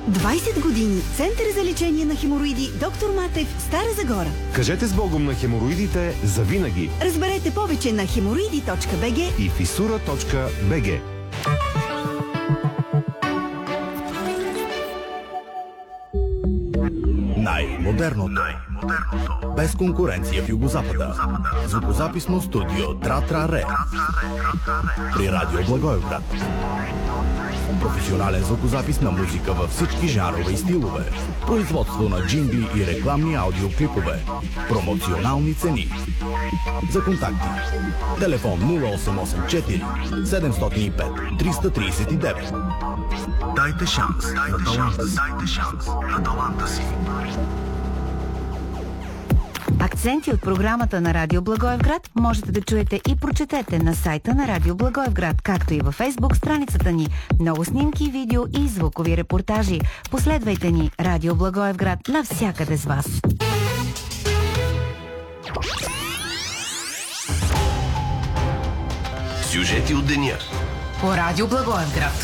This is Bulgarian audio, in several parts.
20 години. Център за лечение на хемороиди Доктор Матев, Стара Загора. Кажете с Богом на хемороидите завинаги. Разберете повече на hemoroidi.bg и fisura.bg. Най-модерното. Без конкуренция в Югозапада. Звукозаписно студио Тра-Тра-Ре. При Радио Благоевград. Професионален звукозапис на музика във всички жанрове и стилове. Производство на джингли и рекламни аудиоклипове. Промоционални цени. За контакти: телефон 0884 705 339. Дайте шанс на таланта си. Акценти от програмата на Радио Благоевград можете да чуете и прочетете на сайта на Радио Благоевград, както и във Фейсбук страницата ни. Много снимки, видео и звукови репортажи. Последвайте ни, Радио Благоевград, навсякъде с вас. Сюжети от деня по Радио Благоевград.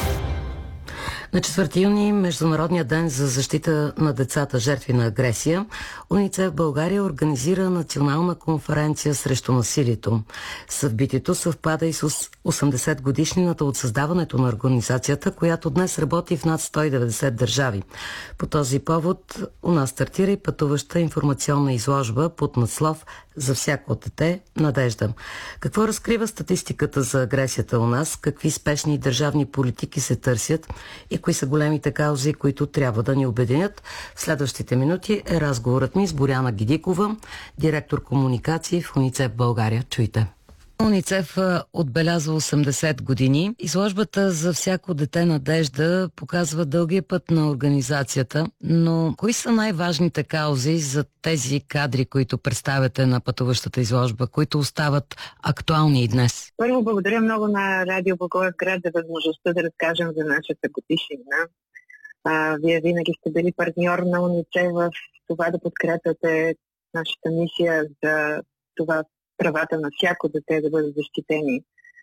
На 4 юни, Международния ден за защита на децата жертви на агресия, УНИЦЕФ България организира национална конференция срещу насилието. Събитието съвпада и с 80 годишнината от създаването на организацията, която днес работи в над 190 държави. По този повод у нас стартира и пътуваща информационна изложба под надслов "За всяко дете надежда". Какво разкрива статистиката за агресията у нас, какви спешни държавни политики се търсят и кои са големите каузи, които трябва да ни обединят? В следващите минути е разговорът ми с Боряна Гидикова, директор комуникации в УНИЦЕФ България. Чуйте. УНИЦЕФ отбелязва 80 години. Изложбата "За всяко дете надежда" показва дългия път на организацията, но кои са най-важните каузи за тези кадри, които представяте на пътуващата изложба, които остават актуални и днес? Първо, благодаря много на Радио Благоевград за възможността да разкажем за нашата годишнина. Вие винаги сте били партньор на УНИЦЕФ в това да подкрепяте нашата мисия за това правата на всяко дете да бъдат защитени.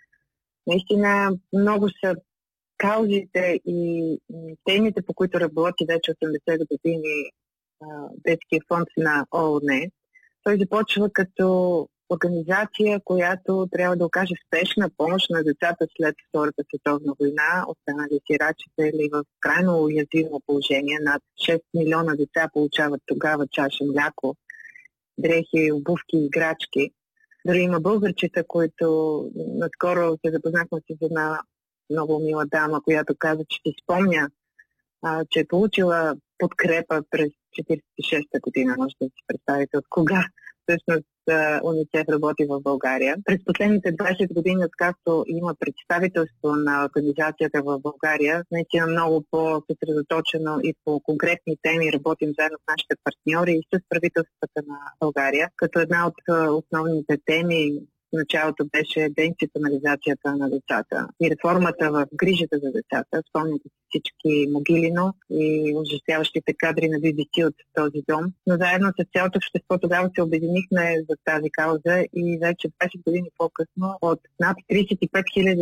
Наистина много са каузите и темите, по които работи вече 80 години Детския фонд на ООН. Той започва като организация, която трябва да окаже спешна помощ на децата след Втората световна война, останали сирачите или в крайно уязвимо положение. Над 6 милиона деца получават тогава чаша мляко, дрехи, обувки, играчки. Дори има българчета, които наскоро се запознахме с една много мила дама, която каза, че си спомня, че е получила подкрепа през 1946 година. Може да си представите от кога всъщност УНИЦЕФ работи в България. През последните 20 години, откакто има представителство на организацията в България, наистина много по-съсредоточено и по конкретни теми работим заедно с нашите партньори и с правителствата на България. Като една от основните теми в началото беше деинституционализацията на децата и реформата в грижата за децата. Спомняте си всички Могилино и ужасяващите кадри на BBC от този дом. Но заедно с цялото общество тогава се обединихме за тази кауза и вече 20 години по-късно от над 35 000